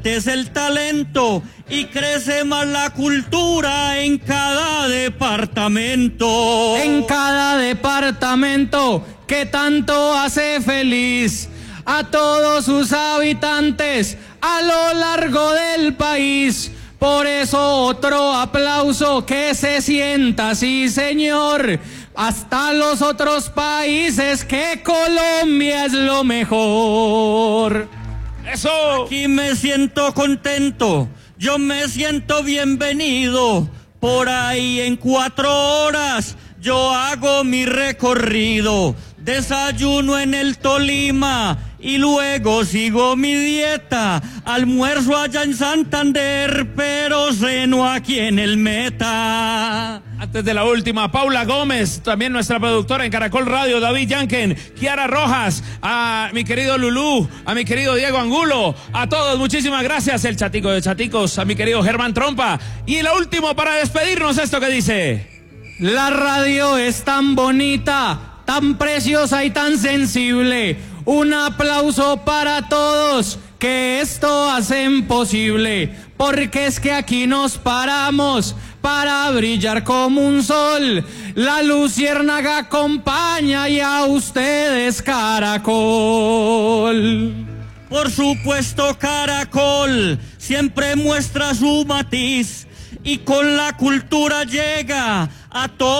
es el talento y crece más la cultura en cada departamento. En cada departamento que tanto hace feliz a todos sus habitantes a lo largo del país. Por eso otro aplauso que se sienta, sí señor, hasta los otros países, que Colombia es lo mejor. ¡Eso! Aquí me siento contento, yo me siento bienvenido. Por ahí en 4 horas yo hago mi recorrido. Desayuno en el Tolima y luego sigo mi dieta. Almuerzo allá en Santander, pero ceno aquí en el Meta. Antes de la última, Paula Gómez, también nuestra productora en Caracol Radio, David Yanken, Kiara Rojas, a mi querido Lulú, a mi querido Diego Angulo, a todos, muchísimas gracias, el chatico de chaticos, a mi querido Germán Trompa. Y el último, para despedirnos, esto que dice: la radio es tan bonita, tan preciosa y tan sensible. Un aplauso para todos que esto hacen posible, porque es que aquí nos paramos para brillar como un sol. La luciérnaga acompaña y a ustedes Caracol. Por supuesto Caracol siempre muestra su matiz y con la cultura llega a todos.